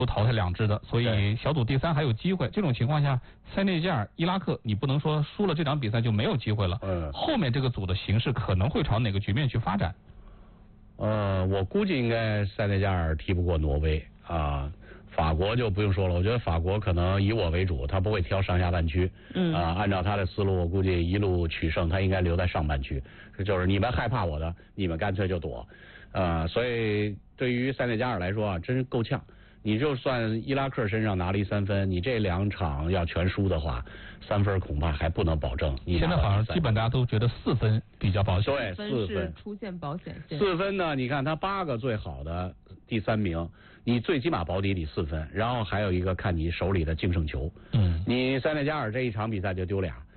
淘汰2支的，所以小组第3还有机会。这种情况下，塞内加尔、伊拉克，你不能说输了这场比赛就没有机会了。后面这个组的形势可能会朝哪个局面去发展？ 我估计应该塞内加尔踢不过挪威啊。法国就不用说了，我觉得法国可能以我为主，他不会挑上下半区。按照他的思路，我估计一路取胜，他应该留在上半区。就是你们害怕我的，你们干脆就躲。所以对于塞内加尔来说啊，真是够呛。你就算伊拉克身上拿了3分，你这2场要全输的话，3分恐怕还不能保证。 现在好像基本大家都觉得4分比较保险。 对，4分出现保险线。 4分呢？你看他8个最好的第3名，你最起码保底得4分，然后还有一个看你手里的净胜球。你塞内加尔这一场比赛就丢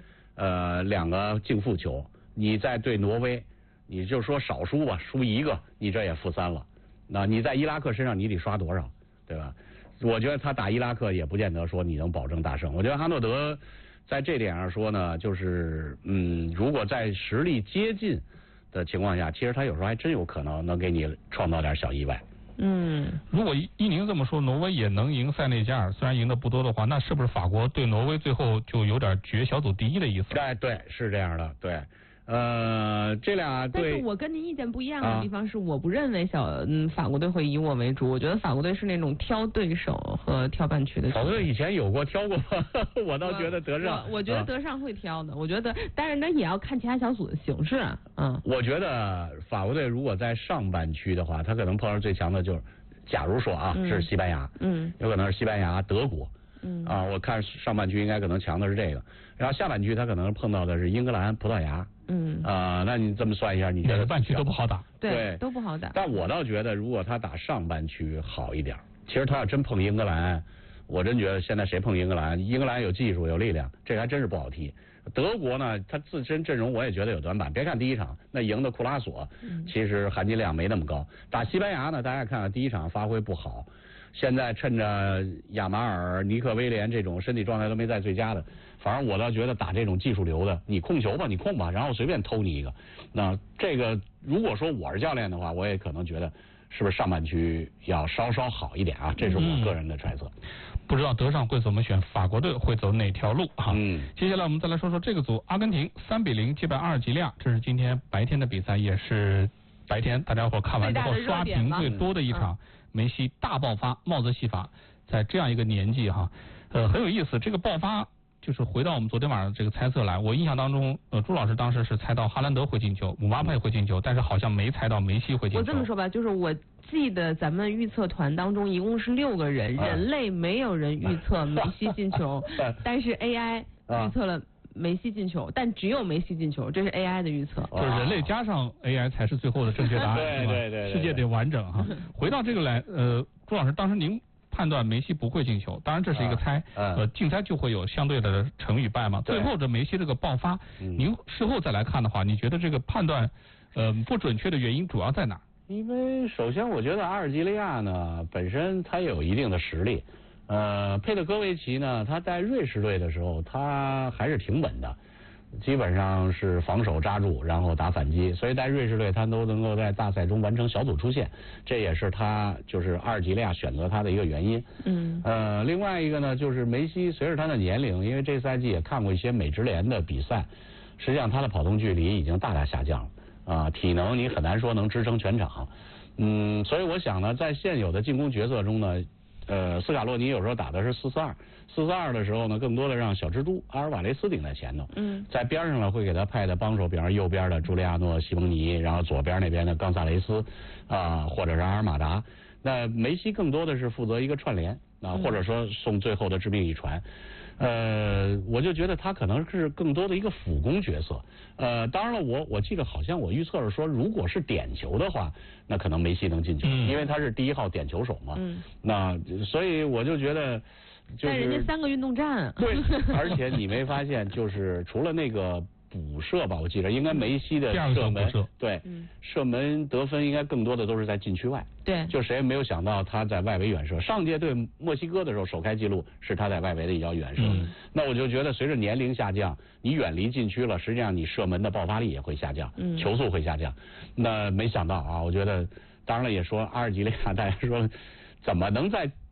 2个净负球，你再对挪威，你就说少输吧，输1个，你这也负3了。那你在伊拉克身上你得刷多少？对吧？我觉得他打伊拉克也不见得说你能保证大胜。我觉得哈诺德在这点上说呢，就是如果在实力接近的情况下，其实他有时候还真有可能能给你创造点小意外。 如果依您这么说，挪威也能赢塞内加尔，虽然赢的不多的话，那是不是法国对挪威最后就有点决小组第1的意思？ 对，是这样的，对。这俩对， 但是我跟您意见不一样的地方是，我不认为法国队会以我为主，我觉得法国队是那种挑对手和挑半区的。 法国队以前有过挑过，我倒觉得德尚， 我觉得德尚会挑的，我觉得，但是那也要看其他小组的形势啊。 我觉得法国队如果在上半区的话，他可能碰上最强的就是，假如说是西班牙，有可能是西班牙、德国。我看上半区应该可能强的是这个，然后下半区他可能碰到的是英格兰、葡萄牙。那你这么算一下，你觉得半区都不好打？ 对，都不好打。 但我倒觉得，如果他打上半区好一点，其实他要真碰英格兰，我真觉得现在谁碰英格兰，英格兰有技术有力量，这还真是不好踢。德国呢，他自身阵容我也觉得有短板，别看第1场那赢的库拉索，其实含金量没那么高。打西班牙呢，大家看看第1场发挥不好。现在趁着亚马尔、尼克威廉这种身体状态都没在最佳的，反正我倒觉得打这种技术流的，你控球吧，你控吧，然后随便偷你一个。那这个如果说我是教练的话，我也可能觉得是不是上半区要稍稍好一点啊？这是我个人的揣测。 不知道德尚会怎么选，法国队会走哪条路哈？接下来我们再来说说这个组，阿根廷3-0击败阿尔及利亚，这是今天白天的比赛，也是白天大家伙看完之后刷屏最多的一场。梅西大爆发，帽子戏法，在这样一个年纪哈，很有意思。这个爆发就是回到我们昨天晚上这个猜测来，我印象当中，朱老师当时是猜到哈兰德会进球，姆巴佩会进球，但是好像没猜到梅西会进球。 我这么说吧，就是我记得咱们预测团当中一共是6个人，人类没有人预测梅西进球，但是 AI 预测了梅西进球，但只有梅西进球，这是 AI 的预测。 就是人类加上 AI 才是最后的正确答案， 对， 世界得完整哈。回到这个来，朱老师，当时您判断梅西不会进球，当然这是一个猜，竞猜就会有相对的成与败嘛。最后这梅西这个爆发，您事后再来看的话，你觉得这个判断不准确的原因主要在哪？ 因为首先我觉得阿尔及利亚呢本身他有一定的实力。佩德戈维奇呢，他在瑞士队的时候，他还是挺稳的，基本上是防守扎住，然后打反击，所以在瑞士队他都能够在大赛中完成小组出线，这也是他就是阿尔及利亚选择他的一个原因。另外一个呢，就是梅西随着他的年龄，因为这赛季也看过一些美职联的比赛，实际上他的跑动距离已经大大下降了，体能你很难说能支撑全场。所以我想呢，在现有的进攻角色中呢。斯卡洛尼有时候打的是4-4-2的时候呢，更多的让小蜘蛛阿尔瓦雷斯顶在前头，在边上呢会给他派的帮手，比方说右边的朱利亚诺西蒙尼，然后左边那边的冈萨雷斯或者是阿尔马达。那梅西更多的是负责一个串联或者说送最后的致命一传。我就觉得他可能是更多的一个辅攻角色。当然了，我记得好像我预测是说，如果是点球的话，那可能梅西能进球，因为他是第1号点球手嘛。那所以我就觉得， 但人家3个运动战。 对，而且你没发现，就是除了那个补射吧，我记得应该梅西的射门，对，射门得分应该更多的都是在禁区外。 对， 就谁也没有想到他在外围远射。上届对墨西哥的时候，首开纪录是他在外围的一脚远射。那我就觉得随着年龄下降，你远离禁区了，实际上你射门的爆发力也会下降，球速会下降。那没想到我觉得，当然了，也说阿尔及利亚，大家说怎么能在